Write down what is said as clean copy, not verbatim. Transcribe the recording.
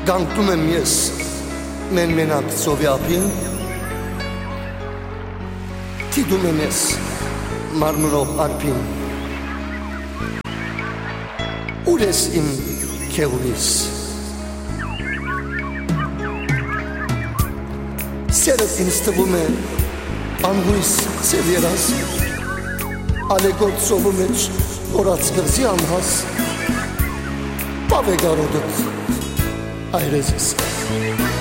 Գանկտում եմ ես մենակ ծովի ափին, թիդում եմ ես մարմրող արփին, ուր ես իմ քեղուրիս, սերդ ինձ թվում է անհույս ծև երաս, ալեգոտ ծովու մեջ օրած կղզի անհաս, պավ է գարոդըտ այրեզիս